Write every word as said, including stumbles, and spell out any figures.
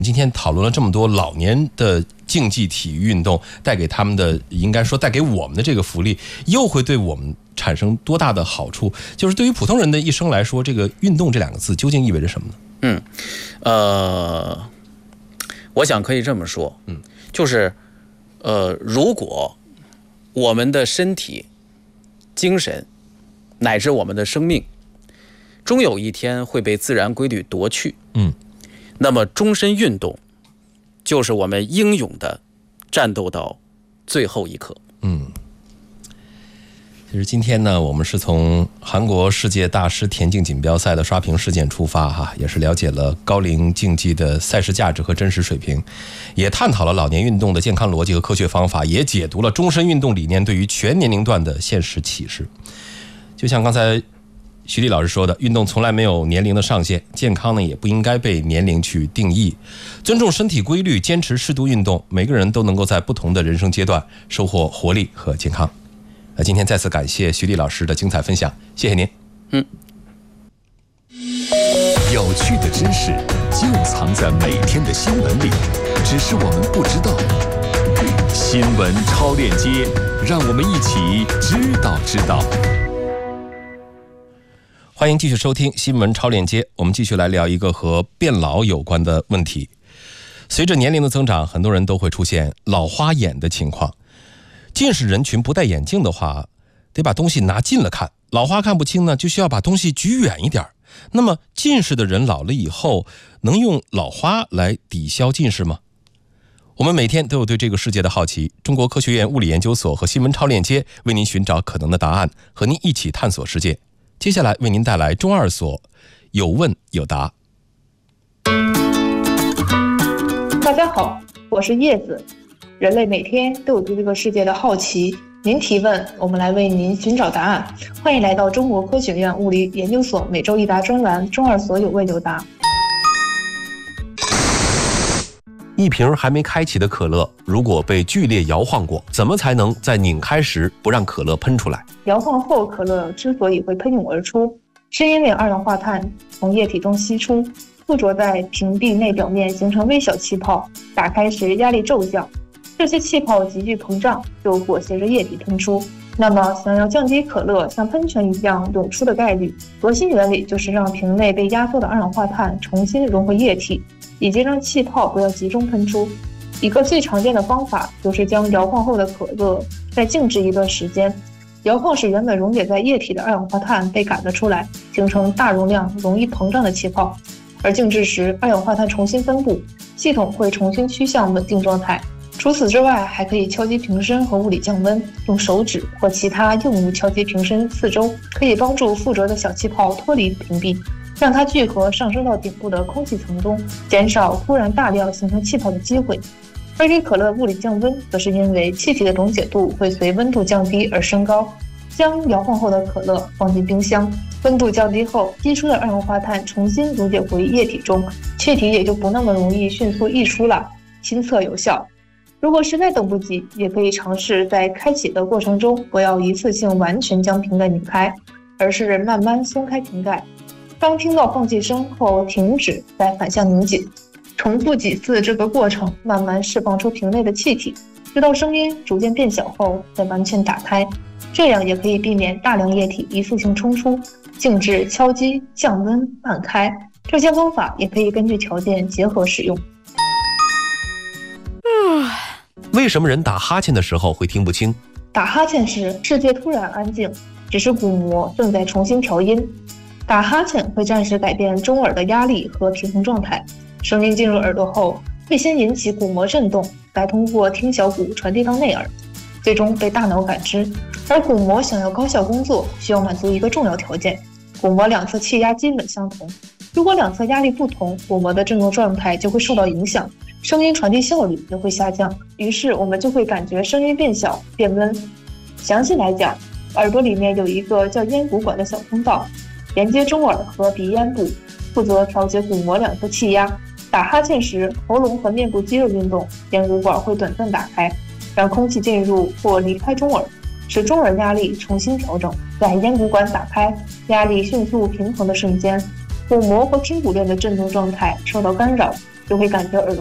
今天讨论了这么多老年的竞技体育运动带给他们的，应该说带给我们的这个福利，又会对我们产生多大的好处？就是对于普通人的一生来说，这个运动这两个字究竟意味着什么呢？ 嗯，呃，我想可以这么说，嗯，就是呃，如果我们的身体、精神乃至我们的生命，终有一天会被自然规律夺去，嗯。那么终身运动就是我们英勇的战斗到最后一刻。 嗯，其实今天呢，我们是从韩国世界大师田径锦标赛的刷屏事件出发哈，也是了解了高龄竞技的赛事价值和真实水平，也探讨了老年运动的健康逻辑和科学方法，也解读了终身运动理念对于全年龄段的现实启示。就像刚才徐丽老师说的，运动从来没有年龄的上限，健康呢也不应该被年龄去定义。尊重身体规律，坚持适度运动，每个人都能够在不同的人生阶段收获活力和健康。那今天再次感谢徐丽老师的精彩分享，谢谢您。 嗯， 有趣的知识就藏在每天的新闻里，只是我们不知道。新闻超链接，让我们一起知道知道。 欢迎继续收听新闻超链接，我们继续来聊一个和变老有关的问题。随着年龄的增长，很多人都会出现老花眼的情况。近视人群不戴眼镜的话，得把东西拿近了看，老花看不清呢，就需要把东西举远一点。那么近视的人老了以后，能用老花来抵消近视吗？我们每天都有对这个世界的好奇，中国科学院物理研究所和新闻超链接为您寻找可能的答案，和您一起探索世界。接下来为您带来中二所有问有答。 大家好，我是叶子。人类每天都有对这个世界的好奇，您提问，我们来为您寻找答案。欢迎来到中国科学院物理研究所每周一答专栏中二所有问有答。 一瓶还没开启的可乐，如果被剧烈摇晃过，怎么才能在拧开时不让可乐喷出来？ 摇晃后可乐之所以会喷涌而出，是因为二氧化碳从液体中析出，附着在瓶壁内表面形成微小气泡，打开时压力骤降，这些气泡急剧膨胀，就裹挟着液体喷出。那么想要降低可乐像喷泉一样涌出的概率，核心原理就是让瓶内被压缩的二氧化碳重新融回液体，以及让气泡不要集中喷出。一个最常见的方法就是将摇晃后的可乐再静置一段时间，摇晃使原本溶解在液体的二氧化碳被赶了出来，形成大容量容易膨胀的气泡，而静置时二氧化碳重新分布，系统会重新趋向稳定状态。除此之外，还可以敲击瓶身和物理降温，用手指或其他硬物敲击瓶身四周，可以帮助附着的小气泡脱离瓶壁，让它聚合上升到顶部的空气层中，减少突然大量形成气泡的机会。而给可乐物理降温，则是因为气体的溶解度会随温度降低而升高。将摇晃后的可乐放进冰箱，温度降低后，析出的二氧化碳重新溶解回液体中，气体也就不那么容易迅速溢出了，亲测有效。如果实在等不及，也可以尝试在开启的过程中，不要一次性完全将瓶盖拧开，而是慢慢松开瓶盖。当听到放气声后停止，再反向拧紧，重复几次这个过程，慢慢释放出瓶内的气体，直到声音逐渐变小后再完全打开。这样也可以避免大量液体一次性冲出。静置、敲击、降温、慢开，这些方法也可以根据条件结合使用。 为什么人打哈欠的时候会听不清？ 打哈欠时，世界突然安静，只是鼓膜正在重新调音。打哈欠会暂时改变中耳的压力和平衡状态，声音进入耳朵后，会先引起鼓膜震动，再通过听小骨传递到内耳，最终被大脑感知。而鼓膜想要高效工作，需要满足一个重要条件：鼓膜两侧气压基本相同。如果两侧压力不同，鼓膜的振动状态就会受到影响，声音传递效率也会下降，于是我们就会感觉声音变小、变温。详细来讲，耳朵里面有一个叫咽鼓管的小通道，连接中耳和鼻咽部，负责调节鼓膜两侧气压。打哈欠时，喉咙和面部肌肉运动，咽鼓管会短暂打开，让空气进入或离开中耳，使中耳压力重新调整。在咽鼓管打开、压力迅速平衡的瞬间，鼓膜和听骨链的振动状态受到干扰， 就会感觉耳